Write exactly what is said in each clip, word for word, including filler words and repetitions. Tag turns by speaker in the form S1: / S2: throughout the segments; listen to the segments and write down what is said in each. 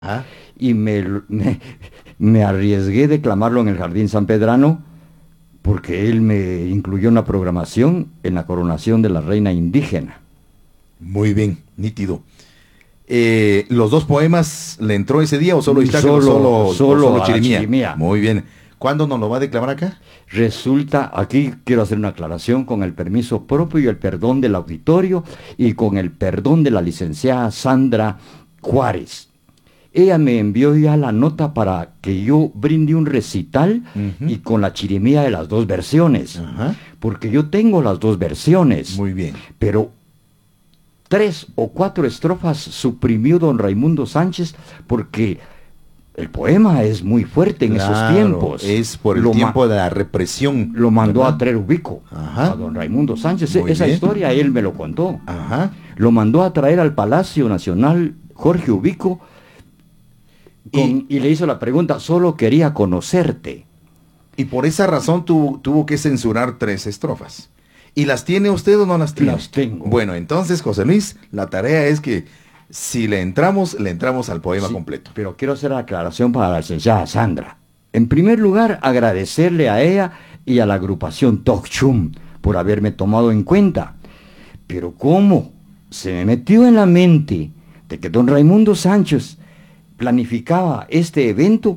S1: Ah,
S2: y me, me, me arriesgué de clamarlo en el Jardín San Pedrano porque él me incluyó en la programación en la coronación de la reina indígena.
S1: muy bien, nítido. Eh, ¿Los dos poemas le entró ese día o solo Iztáquiro,
S2: Solo,
S1: solo, o
S2: solo
S1: solo
S2: a
S1: Chirimía?
S2: Chirimía.
S1: Muy bien. ¿Cuándo nos lo va a declamar acá?
S2: Resulta, aquí quiero hacer una aclaración con el permiso propio y el perdón del auditorio y con el perdón de la licenciada Sandra Juárez. Ella me envió ya la nota para que yo brinde un recital
S1: Ujú.
S2: y con la chirimía de las dos versiones.
S1: Ajá.
S2: Porque yo tengo las dos versiones.
S1: Muy bien.
S2: Pero tres o cuatro estrofas suprimió don Raimundo Sánchez porque el poema es muy fuerte en
S1: Claro,
S2: esos tiempos.
S1: es por el
S2: Lo ma-
S1: tiempo de la represión.
S2: Lo mandó
S1: ¿verdad?
S2: a traer Ubico,
S1: Ajá.
S2: a don Raimundo Sánchez.
S1: Muy
S2: Esa
S1: bien.
S2: historia él me lo contó.
S1: Ajá.
S2: Lo mandó a traer al Palacio Nacional Jorge Ubico con-
S1: Y-
S2: y, le hizo la pregunta, solo quería conocerte.
S1: Y por esa razón tu- tuvo que censurar tres estrofas. ¿Y las tiene usted o no las tiene?
S2: Las tengo.
S1: Bueno, entonces, José Luis, la tarea es que si le entramos, le entramos al poema
S2: Sí,
S1: completo.
S2: Pero quiero hacer la aclaración para la licenciada Sandra. En primer lugar, agradecerle a ella y a la agrupación Tokchum por haberme tomado en cuenta. Pero ¿cómo? Se me metió en la mente de que don Raimundo Sánchez planificaba este evento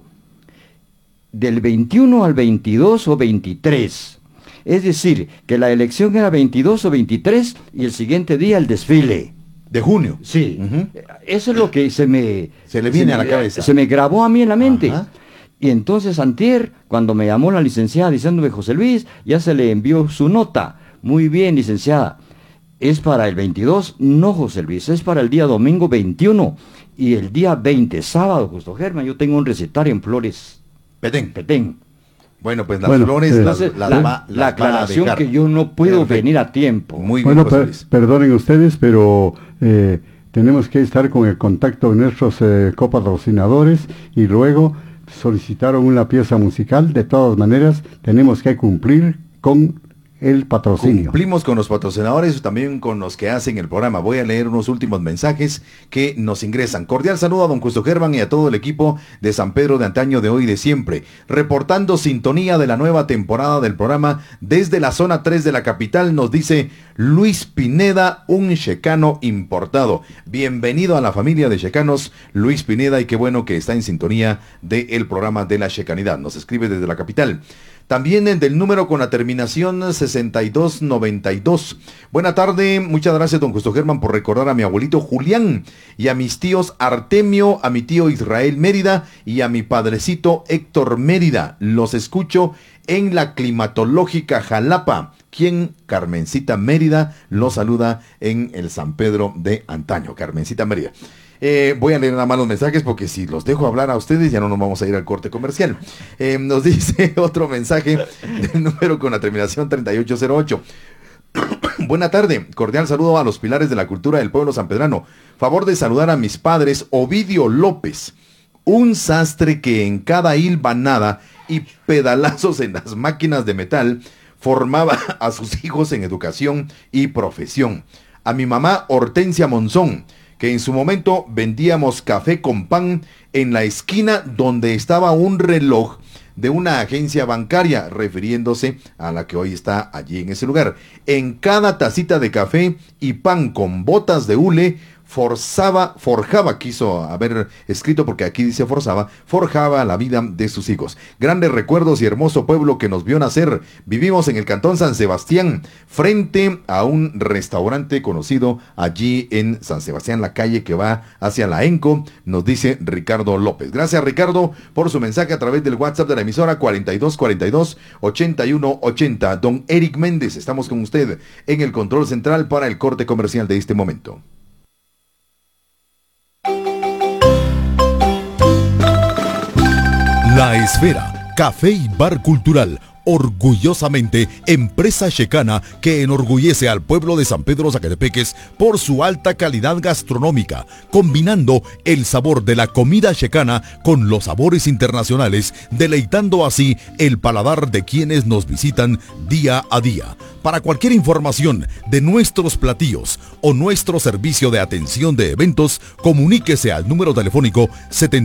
S2: del veintiuno al veintidós o veintitrés. Es decir, que la elección era veintidós o veintitrés y el siguiente día el desfile.
S1: De junio.
S2: Sí,
S1: Ujú.
S2: eso es lo que se me...
S1: Se le viene
S2: me-
S1: a la cabeza.
S2: Se me grabó a mí en la mente.
S1: Ajá.
S2: Y entonces antier, cuando me llamó la licenciada diciéndome, José Luis, ya se le envió su nota. Muy bien, licenciada. Es para el veintidós, no, José Luis, es para el día domingo veintiuno. Y el día veinte, sábado, Justo Germán, yo tengo un recetario en Flores
S1: Petén.
S2: Petén.
S1: Bueno, pues las
S3: Bueno,
S1: flores
S3: eh,
S1: las,
S2: Entonces,
S1: las
S2: la,
S1: va,
S2: la
S1: las va a
S2: aclaración
S1: dejar.
S2: que yo no puedo
S1: Perfecto.
S2: venir a tiempo.
S1: Muy bien,
S3: Bueno,
S1: José
S3: per-
S1: Luis.
S3: perdonen ustedes, pero eh, tenemos que estar con el contacto de nuestros eh, copatrocinadores y luego solicitaron una pieza musical. De todas maneras, tenemos que cumplir con el patrocinio.
S1: Cumplimos con los patrocinadores y también con los que hacen el programa. Voy a leer unos últimos mensajes que nos ingresan. Cordial saludo a don Justo Germán y a todo el equipo de San Pedro de antaño, de hoy y de siempre. Reportando sintonía de la nueva temporada del programa desde la zona tres de la capital, nos dice Luis Pineda, un checano importado. Bienvenido a la familia de checanos, Luis Pineda, y qué bueno que está en sintonía del programa de la checanidad. Nos escribe desde la capital. También el del número con la terminación sesenta y dos noventa y dos. Buena tarde, muchas gracias don Justo Germán por recordar a mi abuelito Julián y a mis tíos Artemio, a mi tío Israel Mérida y a mi padrecito Héctor Mérida. Los escucho en la climatológica Jalapa, quien Carmencita Mérida los saluda en el San Pedro de antaño. Carmencita Mérida. Eh, voy a leer nada más los mensajes porque si los dejo hablar a ustedes ya no nos vamos a ir al corte comercial. Eh, nos dice otro mensaje del número con la terminación treinta y ocho cero ocho. Buena tarde, cordial saludo a los pilares de la cultura del pueblo sanpedrano. Favor de saludar a mis padres, Ovidio López, un sastre que en cada hilvanada y pedalazos en las máquinas de metal formaba a sus hijos en educación y profesión. A mi mamá Hortensia Monzón, que en su momento vendíamos café con pan en la esquina donde estaba un reloj de una agencia bancaria, refiriéndose a la que hoy está allí en ese lugar. En cada tacita de café y pan con botas de hule, forzaba, forjaba, quiso haber escrito porque aquí dice forzaba, forjaba la vida de sus hijos. Grandes recuerdos y hermoso pueblo que nos vio nacer. Vivimos en el cantón San Sebastián, frente a un restaurante conocido allí en San Sebastián, la calle que va hacia la ENCO, nos dice Ricardo López. Gracias, Ricardo, por su mensaje a través del WhatsApp de la emisora cuarenta y dos cuarenta y dos ochenta y uno ochenta. Don Eric Méndez, estamos con usted en el control central para el corte comercial de este momento.
S4: La Esfera, café y bar cultural, orgullosamente empresa checana que enorgullece al pueblo de San Pedro Zacatepeques por su alta calidad gastronómica, combinando el sabor de la comida checana con los sabores internacionales, deleitando así el paladar de quienes nos visitan día a día. Para cualquier información de nuestros platillos o nuestro servicio de atención de eventos, comuníquese al número telefónico setenta